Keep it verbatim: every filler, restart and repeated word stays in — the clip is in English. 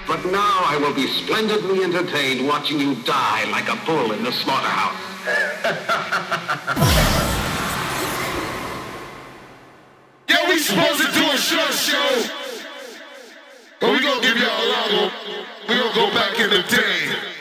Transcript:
But now I will be splendidly entertained watching you die like a bull in the slaughterhouse. Yo, we supposed to do a short show, but we gonna give y'all a long one. We gonna go back in the day.